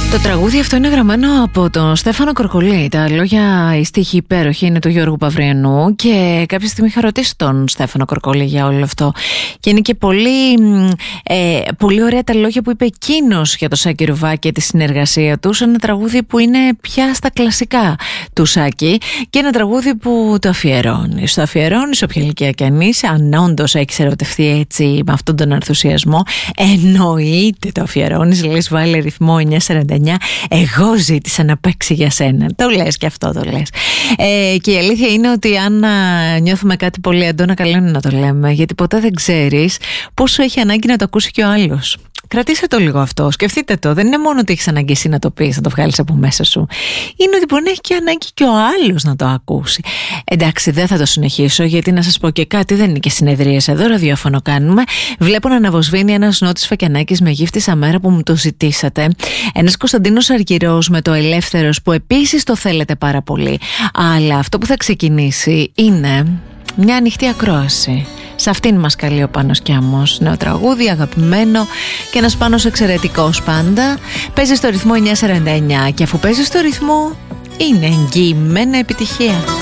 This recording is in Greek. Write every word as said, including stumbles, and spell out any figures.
Το τραγούδι αυτό είναι γραμμένο από τον Στέφανο Κορκολί. Τα λόγια, η στίχη υπέροχη είναι του Γιώργου Παυριανού και κάποια στιγμή είχα ρωτήσει τον Στέφανο Κορκολί για όλο αυτό. Και είναι και πολύ, ε, πολύ ωραία τα λόγια που είπε εκείνος για το Σάκη Ρουβά και τη συνεργασία τους. Ένα τραγούδι που είναι πια στα κλασικά του Σάκη και ένα τραγούδι που το αφιερώνεις. Το αφιερώνεις σε όποια ηλικία κι αν είσαι, αν όντως έχεις ερωτευτεί έτσι με αυτόν τον ενθουσιασμό. Εννοείται το αφιερώνεις, λες βάλε ρυθμό εννιά σαράντα εννιά. Εγώ ζήτησα να παίξει για σένα. Το λες και αυτό το λες. Ε, και η αλήθεια είναι ότι αν α, νιώθουμε κάτι πολύ έντονα, καλό είναι να το λέμε, γιατί ποτέ δεν ξέρεις πόσο έχει ανάγκη να το ακούσει και ο άλλος. Κρατήστε το λίγο αυτό, σκεφτείτε το. Δεν είναι μόνο ότι έχεις ανάγκη εσύ να το πεις, να το βγάλεις από μέσα σου. Είναι ότι μπορεί να έχει και ανάγκη και ο άλλος να το ακούσει. Εντάξει, δεν θα το συνεχίσω, γιατί να σας πω και κάτι, δεν είναι και συνεδρίες εδώ, ραδιόφωνο κάνουμε. Βλέπω να αναβοσβήνει ένας Νότης Φακιανάκης με γύφτησα μέρα που μου το ζητήσατε. Ένας Κωνσταντίνος Αργυρός με το Ελεύθερος που επίσης το θέλετε πάρα πολύ. Αλλά αυτό που θα ξεκινήσει είναι μια ανοιχτή ακρόαση. Σε αυτήν μας καλεί ο Πάνος Κιάμος. Νέο τραγούδι, αγαπημένο και ένας Πάνος εξαιρετικός πάντα. Παίζει στο ρυθμό εννιά σαράντα εννιά και αφού παίζει στο ρυθμό είναι εγγυημένα επιτυχία.